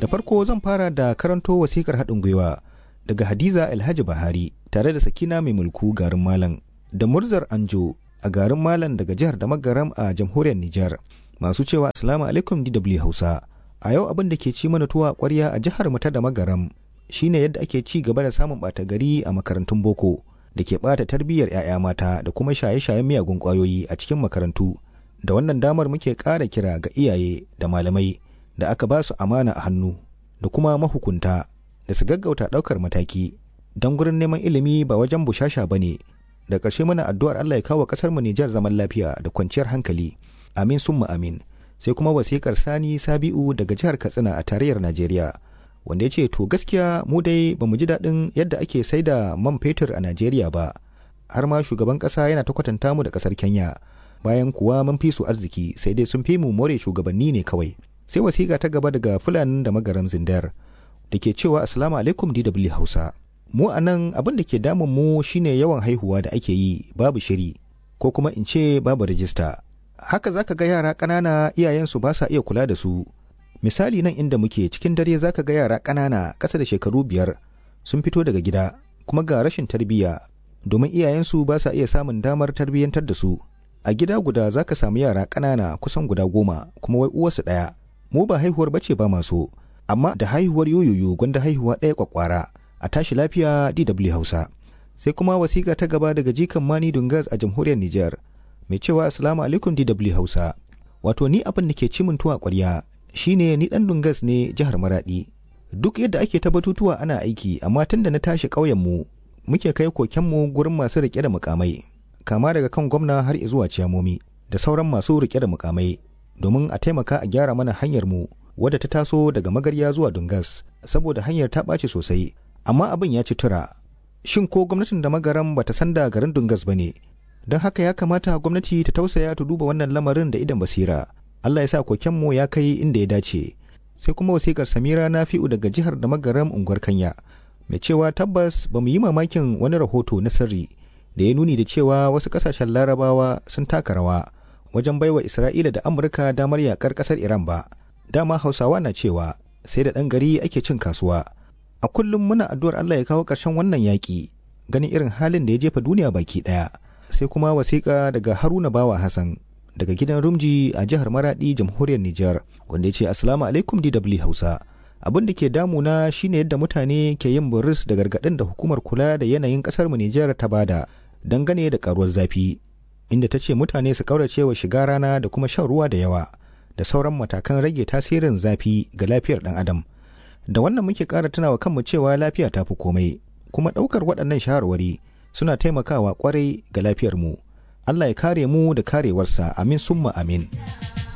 Da farko zan fara da karanto wasikar haɗin gwiwa daga Hadiza Alhaji Bahari tare da Sakina Mai Mulku garin Malam da Murzar Anjo a garin Malam daga jihar Damagaram a jamhuriyar Nijar. Masu cewa Assalamu alaikum DW Hausa. A yau abin da ke ci mana tuwa ƙwarya a jihar mu ta Damagaram shine yadda ake ci gaba da samun ɓata gari a makarantun boko da ke ɓata tarbiyyar 'ya'ya mata da kuma shaye-shayen miyagun ƙwayoyi a cikin makarantu. Da wannan damar muke ƙara kira ga iyaye da malamai da aka ba su amana a hannu da kuma mahukunta da su gaggauta ɗaukar mataki don gurin neman ilimi ba wajen bushasha ba ne. Da ƙarshe muna addu'ar Allah ya kawo ƙasar mu Nijar zaman lafiya da kwanciyar hankali. Amin summa amin. Sai kuma wasiƙar Sani Sabi'u daga jihar Katsina a tarayyar Najeriya, wanda ya ce to gaskiya mu dai ba mu ji daɗin yadda ake saida man fetur a Najeriya ba, har ma shugaban ƙasa yana ta kwatanta mu da ƙasar Kenya, bayan kuwa mun fi su arziki sai dai sun fi mu more shugabanni ne kawai. Sai wasiƙa ta gaba daga Fulanin da Magaram Zindar da ke cewa Assalamu alaikum DW Hausa. Mu a nan abin da ke damun mu shine yawan haihuwa da ake yi babu shiri ko kuma in ce babu rijista. Haka zaka ga yara ƙanana iyayensu ba sa iya kula da su. Misali nan inda muke cikin dare zaka ga yara ƙanana ƙasa da shekaru 5 sun fito daga gida kuma ga rashin tarbiyya domin iyayensu ba sa iya samun damar tarbiyyantar da su. A gida guda zaka samu yara ƙanana kusan guda 10 kuma wai uwarsu ɗaya. Mu ba haihuwar bace ba maso, amma da haihuwar yoyoyo gwanda haihuwa ɗaya kwakwara. A tashi lafiya DW Hausa. Sai kuma wasiƙa ta gaba daga jikan Mani Dungas a jamhuriyar Nijar mai cewa Assalamu alaikum DW Hausa. Wato ni abin da ke ci min tuwa ƙwarya shine ni dan Dungas ne jihar Maradi. Duk yadda ake ta batutuwa ana aiki, amma tunda na tashi ƙauyen mu muke kai koken mu gurin masu rike da mukamai, kama daga kan gwamna har zuwa ciyamomi da sauran masu rike da mukamai, domin a taimaka a gyara mana hanyar mu wadda ta taso daga Magarya zuwa Dungas, saboda hanyar ta ɓaci sosai. Amma abin ya ci tura. Shin ko gwamnatin da Magaram bata san da garin Dungas bane? Don haka ya kamata gwamnati ta tausaya ta duba wannan lamarin da idan basira. Allah ya sa kokenmu ya kai inda ya dace. Sai kuma wasiƙar Samira Nafi'u daga jihar da Magaram unguwar Kanya mai cewa tabbas ba mu yi mamakin wani rahoto na sirri da ya nuni da cewa wasu ƙasashen Larabawa sun taka rawa wajen baiwa Isra'ila da Amurka damar yaƙar ƙasar Iran ba. Dama Hausawa na cewa sai da ɗan gari ake cin kasuwa. A kullum muna addu'ar Allah ya kawo ƙarshen wannan yaƙi, ganin irin halin da ya jefa duniya baki ɗaya. Sai kuma wasiƙa daga Haruna Bawa Hassan daga gidan Rumji a jihar Maradi jamhuriyar Nijar, wanda ya ce Assalamu alaikum DW Hausa. Abin da ke damuna shine yadda mutane ke yin buris da gargaɗin da hukumar kula da yanayin ƙasar mu Nijar ta bada dangane da karuwar zafi, inda ta ce mutane su kaurace wa shiga rana da kuma shan ruwa da yawa da sauran matakan rage tasirin zafi ga lafiyar ɗan adam. Da wannan muke ƙara tunawa kanmu cewa lafiya ta fi komai, kuma ɗaukar waɗannan shawarwari suna taimakawa ƙwarai ga lafiyarmu. Allah ya kare mu da karewarsa, amin summa amin.